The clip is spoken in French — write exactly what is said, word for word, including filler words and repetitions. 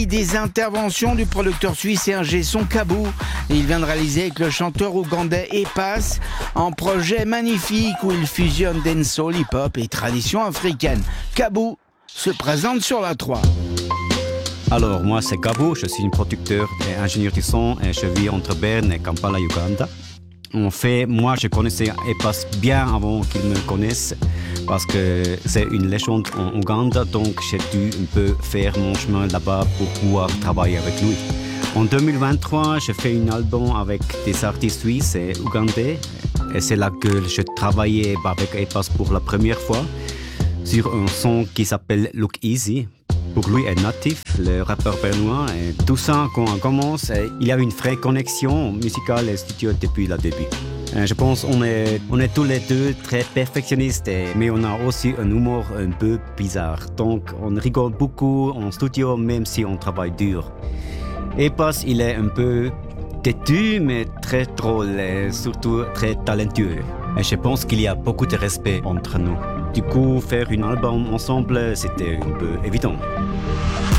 Des interventions du producteur suisse et ingé son Kabou. Il vient de réaliser avec le chanteur ougandais Epas un projet magnifique où il fusionne dancehall, hip-hop et tradition africaine. Kabou se présente sur la trois. Alors, moi, c'est Kabou, je suis un producteur et ingénieur du son et je vis entre Berne et Kampala, Uganda. En fait, moi, je connaissais Epas bien avant qu'il me connaisse parce que c'est une légende en Ouganda, donc j'ai dû un peu faire mon chemin là-bas pour pouvoir travailler avec lui. En deux mille vingt-trois, j'ai fait un album avec des artistes suisses et ougandais et c'est là que je travaillais avec Epas pour la première fois sur un son qui s'appelle Look Easy. Pour lui est natif, le rappeur bernois, et tout ça, quand on commence, il y a une vraie connexion musicale et studio depuis le début. Et je pense qu'on est, on est tous les deux très perfectionnistes, mais on a aussi un humour un peu bizarre. Donc on rigole beaucoup en studio, même si on travaille dur. Epas, il est un peu têtu, mais très drôle et surtout très talentueux. Et je pense qu'il y a beaucoup de respect entre nous. Du coup, faire un album ensemble, c'était un peu évident.